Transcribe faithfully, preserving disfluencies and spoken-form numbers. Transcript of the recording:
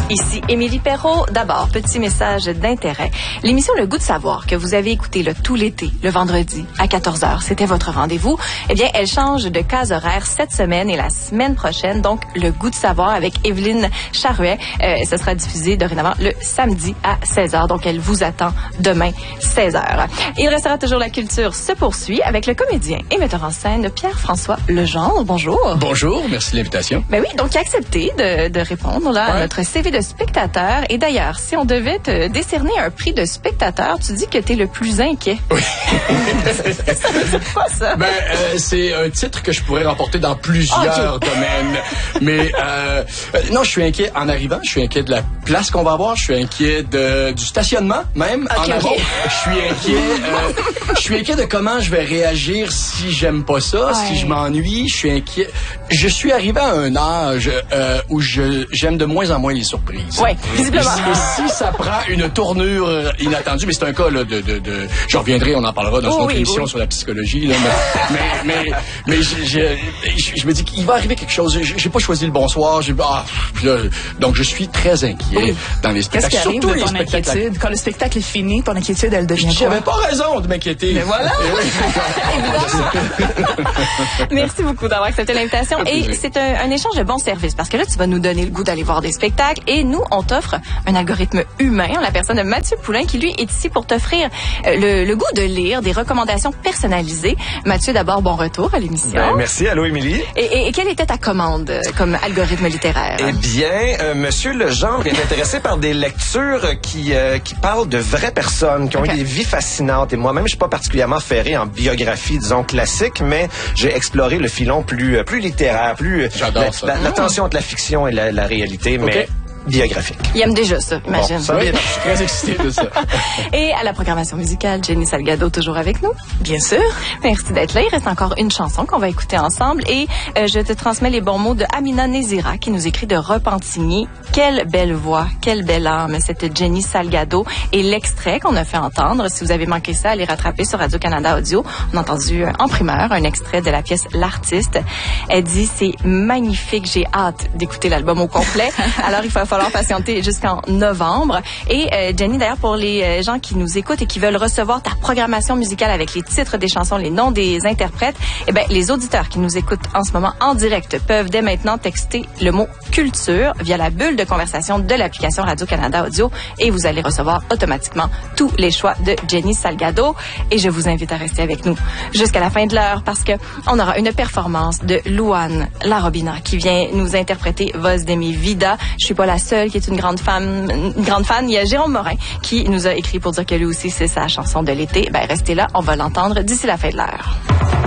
Ici Émilie Perrault. D'abord, petit message d'intérêt. L'émission Le Goût de savoir que vous avez écouté là, tout l'été, le vendredi à quatorze heures, c'était votre rendez-vous. Eh bien, elle change de case horaire cette semaine et la semaine prochaine. Donc, Le Goût de savoir avec Evelyne Charuet. Euh, ce sera diffusé dorénavant le samedi à seize heures. Donc, elle vous attend demain, seize heures. Il restera toujours la culture se poursuit avec le comédien et metteur en scène Pierre-François Legendre. Bonjour. Bonjour, merci de l'invitation. Ben oui, donc il a accepté de, de répondre là, ouais. à notre C V de spectateur. Et d'ailleurs, si on devait te décerner un prix de spectateur, tu dis que tu es le plus inquiet. Oui. C'est quoi ça? Ben, euh, c'est un titre que je pourrais remporter dans plusieurs okay. domaines. Mais euh, non, je suis inquiet en arrivant, je suis inquiet de la place qu'on va avoir, je suis inquiet de, du stationnement même okay, en avant. Okay. Je suis inquiet, euh, je suis inquiet de comment je vais réagir si j'aime pas ça, ouais. si je m'ennuie. Je suis inquiet. Je suis arrivé à un âge euh, où je j'aime de moins en moins les surprises. Oui, visiblement. Et si ça prend une tournure inattendue, mais c'est un cas là, de, de, de... Je reviendrai, on en parlera dans oh, une autre oui, émission oui. sur la psychologie. Là, mais mais, mais, mais je, je, je, je me dis qu'il va arriver quelque chose. J'ai pas choisi le bonsoir. Ah, là, donc, je suis très inquiet oui. dans les spectacles. Qu'est-ce qui arrive Surtout de ton les spectacles. Inquiétude? Quand le spectacle est fini, ton inquiétude, elle devient quoi? J'avais pas raison de m'inquiéter. Mais voilà! Merci beaucoup d'avoir accepté l'invitation. Et c'est un, un échange de bons services parce que là, tu vas nous donner le goût d'aller voir des spectacles et nous, on t'offre un algorithme humain en la personne de Mathieu Poulain qui, lui, est ici pour t'offrir euh, le, le goût de lire des recommandations personnalisées. Mathieu, d'abord, bon retour à l'émission. Ben, merci. Allô, Émilie. Et, et, et quelle était ta commande euh, comme algorithme littéraire? Eh bien, euh, Monsieur Legendre est intéressé par des lectures qui, euh, qui parlent de vraies personnes, qui ont okay. eu des vies fascinantes. Et moi-même, je suis pas particulièrement ferré en biographie, disons, classique, mais j'ai exploré le filon plus, plus littéraire, plus J'adore la, ça. La, la tension entre la fiction et la, la réalité, mais okay. biographique. Il aime déjà ça, imagine. Bon, ça oui. Je suis très excité de ça. Et à la programmation musicale, Jenny Salgado, toujours avec nous. Bien sûr. Merci d'être là. Il reste encore une chanson qu'on va écouter ensemble. Et euh, je te transmets les bons mots de Amina Nézira qui nous écrit de Repentigny. Quelle belle voix, quelle belle âme, cette Jenny Salgado. Et l'extrait qu'on a fait entendre, si vous avez manqué ça, allez rattraper sur Radio-Canada Audio. On a entendu euh, en primeur un extrait de la pièce L'artiste. Elle dit, c'est magnifique, j'ai hâte d'écouter l'album au complet. Alors, il va falloir patienter jusqu'en novembre. Et euh, Jenny, d'ailleurs, pour les euh, gens qui nous écoutent et qui veulent recevoir ta programmation musicale avec les titres des chansons, les noms des interprètes, eh ben, les auditeurs qui nous écoutent en ce moment en direct peuvent dès maintenant texter le mot culture via la bulle de conversation de l'application Radio-Canada Audio et vous allez recevoir automatiquement tous les choix de Jenny Salgado. Et je vous invite à rester avec nous jusqu'à la fin de l'heure parce que on aura une performance de Louane Larobina qui vient nous interpréter Voz de mi vida. Je suis pas la seule qui est une grande fan, une grande fan. Il y a Jérôme Morin qui nous a écrit pour dire que lui aussi c'est sa chanson de l'été. Ben restez là, on va l'entendre d'ici la fin de l'heure.